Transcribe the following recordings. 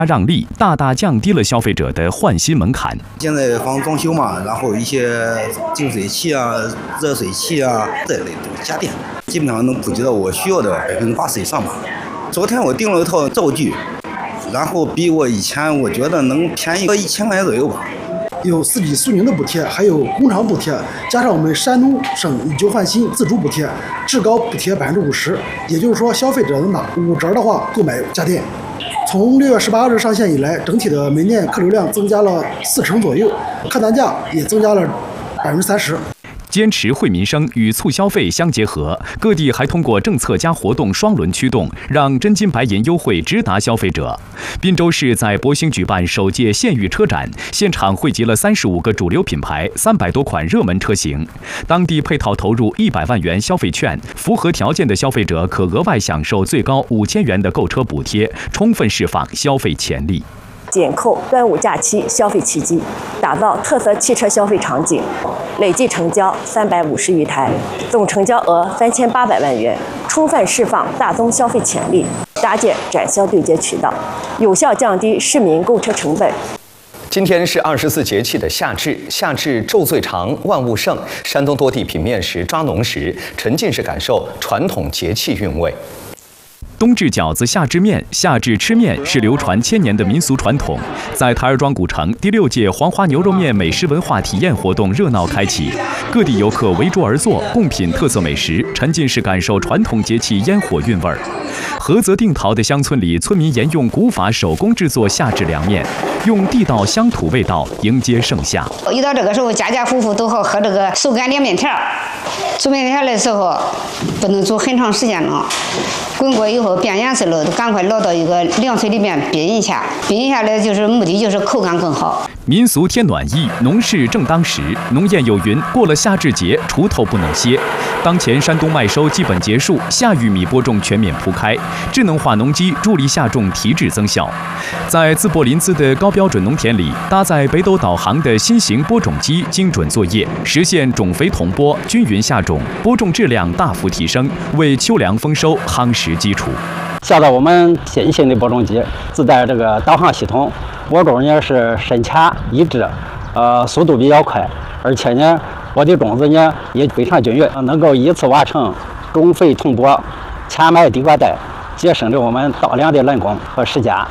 让利，大大降低了消费者的换新门槛。 现在房装修嘛，然后一些净水器啊、热水器啊这类的家电，基本上能普及到我需要的80%以上吧。昨天我订了一套灶具，然后比我以前我觉得能便宜个1000块钱左右吧。 有4级苏宁的补贴，还有工厂补贴，加上我们山东省以旧换新自主补贴，至高补贴50%。也就是说，消费者能打5折的话购买家电。从6月18日上线以来，整体的门店客流量增加了40%左右，客单价也增加了30%。 坚持惠民生与促消费相结合，各地还通过政策加活动双轮驱动，让真金白银优惠直达消费者。滨州市在博兴举办首届县域车展，现场汇集了35个主流品牌、300多款热门车型。当地配套投入100万元消费券，符合条件的消费者可额外享受最高5000元的购车补贴，充分释放消费潜力。 紧扣端午假期消费契机，打造特色汽车消费场景，累计成交350余台，总成交额3800万元，充分释放大宗消费潜力，搭建展销对接渠道，有效降低市民购车成本。 今天是24节气的夏至，夏至昼最长，万物盛。山东多地品面食、抓农时，沉浸式感受传统节气韵味。 冬至饺子，夏至面，夏至吃面是流传1000年的民俗传统。在台儿庄古城，第6届黄花牛肉面美食文化体验活动热闹开启，各地游客围桌而坐，共品特色美食，沉浸式感受传统节气烟火韵味儿。菏泽定陶的乡村里，村民沿用古法手工制作夏至凉面，用地道乡土味道迎接盛夏。 一到这个时候，家家户户都好喝这个手擀凉面条。做面条的时候，不能煮很长时间了，滚过以后变颜色了，都赶快捞到一个凉水里面冰一下，冰一下来就是目的就是口感更好。 民俗添暖意，农事正当时。农谚有云：过了夏至节，锄头不能歇。当前山东麦收基本结束，夏玉米播种全面铺开，智能化农机助力夏种提质增效。在淄博临淄的高标准农田里，搭载北斗导航的新型播种机精准作业，实现种肥同播、均匀下种，播种质量大幅提升，为秋粮丰收夯实基础。 下到我们新型的播种机，自带这个导航系统，播种呢是深浅一致，速度比较快，而且呢播的种子呢也非常均匀，能够一次完成种肥同播、前埋地瓜带，节省了我们大量的人工和时间。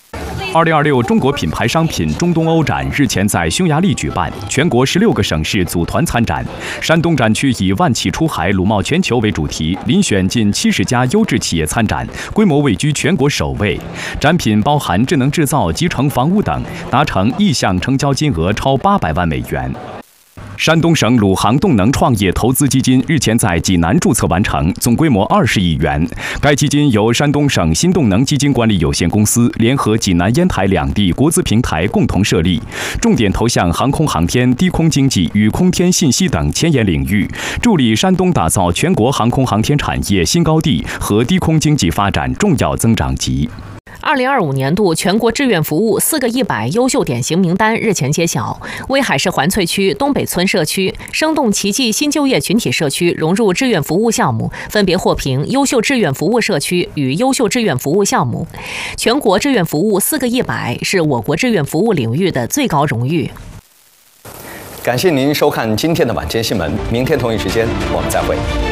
2026中国品牌商品中东欧展日前在匈牙利举办，全国16个省市组团参展。山东展区以万企出海，鲁贸全球为主题，遴选近70家优质企业参展，规模位居全国首位。展品包含智能制造、集成房屋等，达成意向成交金额超800万美元。山东省鲁航动能创业投资基金日前在济南注册完成，总规模20亿元。该基金由山东省新动能基金管理有限公司联合济南、烟台两地国资平台共同设立，重点投向航空航天、低空经济与空天信息等前沿领域，助力山东打造全国航空航天产业新高地和低空经济发展重要增长极。 2025年度全国志愿服务4个100优秀典型名单日前揭晓，威海市环翠区东北村社区、生动奇迹新就业群体社区融入志愿服务项目，分别获评优秀志愿服务社区与优秀志愿服务项目。全国志愿服务4个100是我国志愿服务领域的最高荣誉。 感谢您收看今天的晚间新闻，明天同一时间我们再会。